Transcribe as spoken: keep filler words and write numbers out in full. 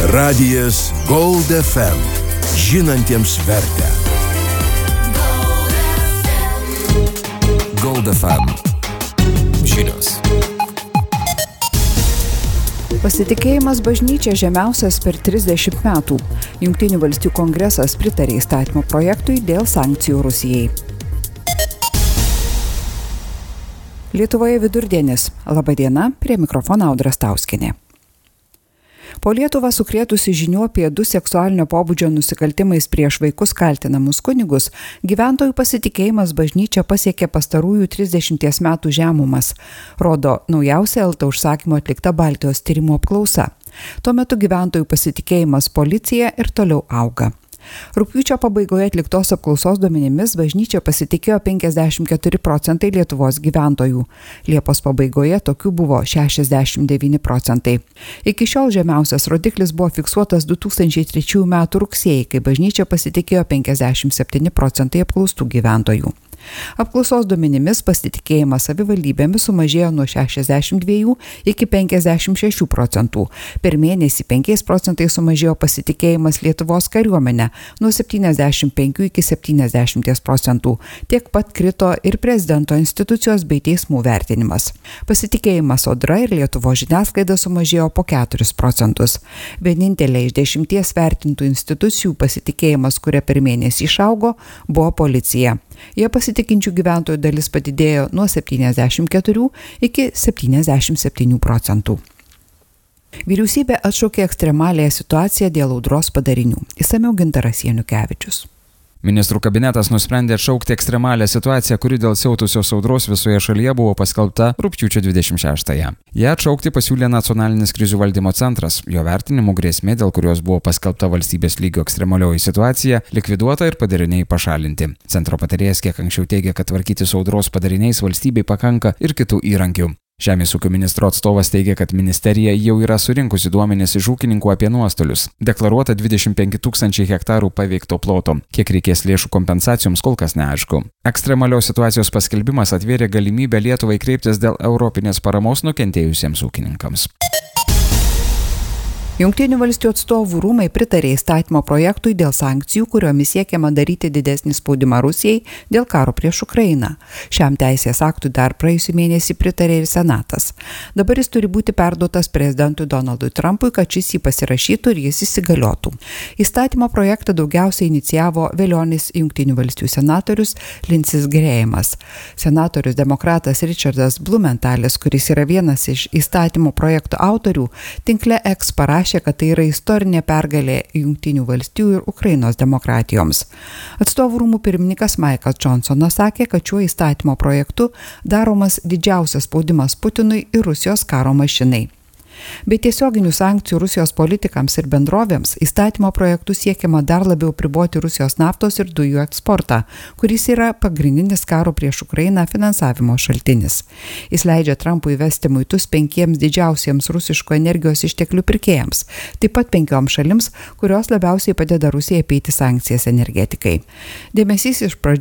Radijas Gold F M. Žinantiems vertę. Gold F M. Žinios. Pasitikėjimas bažnyčia žemiausias per trisdešimt metų. Jungtinių valstijų kongresas pritarė įstatymo projektui dėl sankcijų Rusijai. Lietuvoje vidurdienis. Labą dieną, prie mikrofono Audra Stauskienė. Po Lietuvą sukrėtusi žinių apie du seksualinio pobūdžio nusikaltimais prieš vaikus kaltinamus kunigus, gyventojų pasitikėjimas bažnyčia pasiekė pastarųjų trisdešimties metų žemumas, rodo naujausia Elta užsakymo atlikta Baltijos tyrimų apklausa. Tuo metu gyventojų pasitikėjimas policija ir toliau auga. Rugpjūčio pabaigoje atliktos apklausos duomenimis bažnyčia pasitikėjo penkiasdešimt keturi procentai Lietuvos gyventojų. Liepos pabaigoje tokių buvo šešiasdešimt devyni procentai. Iki šiol žemiausias rodiklis buvo fiksuotas du tūkstančiai trečiųjų metų rugsėjį, kai bažnyčia pasitikėjo penkiasdešimt septyni procentai apklaustų gyventojų. Apklausos duomenimis pasitikėjimas savivaldybėmis sumažėjo nuo šešiasdešimt dviejų iki penkiasdešimt šešių procentų. Per mėnesį penkiais procentais sumažėjo pasitikėjimas Lietuvos kariuomenė nuo septyniasdešimt penkių iki septyniasdešimt procentų. Tiek pat krito ir prezidento institucijos bei teismų vertinimas. Pasitikėjimas Sodra ir Lietuvos žiniasklaida sumažėjo po keturis procentus. Vienintelė iš dešimties vertintų institucijų pasitikėjimas, kuria per mėnesį išaugo, buvo policija. Jie pasitikinčių gyventojų dalis padidėjo nuo septyniasdešimt keturių iki septyniasdešimt septynių procentų. Vyriausybė atšaukė ekstremaliąją situaciją dėl audros padarinių. Išsamiau Gintaras Janukevičius. Ministrų kabinetas nusprendė atšaukti ekstremalią situaciją, kuri dėl siautusios audros visoje šalyje buvo paskelbta rugpjūčio dvidešimt šeštąją. Ją atšaukti pasiūlė Nacionalinis krizių valdymo centras. Jo vertinimu grėsmė, dėl kurios buvo paskelbta valstybės lygio ekstremalioji situacija, likviduota ir padariniai pašalinti. Centro patarėjas kiek anksčiau teigė, kad tvarkyti su audros padariniais valstybei pakanka ir kitų įrankių. Žemės ūkio ministro atstovas teigia, kad ministerija jau yra surinkusi duomenis iš ūkininkų apie nuostolius. Deklaruota dvidešimt penki tūkstančiai hektarų paveikto ploto. Kiek reikės lėšų kompensacijoms, kol kas neaišku. Ekstremalios situacijos paskelbimas atvėrė galimybę Lietuvai kreiptis dėl europinės paramos nukentėjusiems ūkininkams. Jungtinių valstijų atstovų rūmai pritarė įstatymo projektui dėl sankcijų, kuriomis siekiama daryti didesnį spaudimą Rusijai dėl karo prieš Ukrainą. Šiam teisės aktui dar praėjusį mėnesį pritarė ir Senatas. Dabar jis turi būti perduotas prezidentui Donaldui Trumpui, kad šis jį pasirašytų ir jis įsigaliotų. Įstatymo projektą daugiausiai inicijavo vėlionis Jungtinių valstijų senatorius Lindsey Grahamas. Senatorius demokratas Richardas Blumenthalis, kuris yra vienas iš įstatymo projekto autorių, tinkle X parašė, kad tai yra istorinė pergalė Jungtinių valstijų ir Ukrainos demokratijoms. Atstovų rūmų pirmininkas Maikas Johnsonas sakė, kad šiuo įstatymo projektu daromas didžiausias spaudimas Putinui ir Rusijos karo mašinai. Be tiesioginių sankcijų Rusijos politikams ir bendrovėms įstatymo projektu siekiama dar labiau priboti Rusijos naftos ir dujų eksportą, kuris yra pagrindinis karo prieš Ukrainą finansavimo šaltinis. Jis leidžia Trumpui įvesti muitus penkiems didžiausiems rusiškų energijos išteklių pirkėjams, taip pat penkioms šalims, kurios labiausiai padeda Rusijai apeiti sankcijas energetikai. Dėmesys iš pradžių